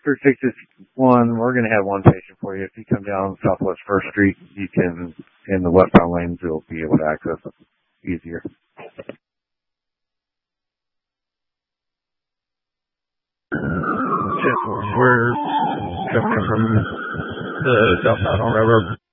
for 661, we're going to have one patient for you. If you come down Southwest First Street, you can, in the westbound lanes, you'll be able to access it easier. We're coming from the South Saddle River.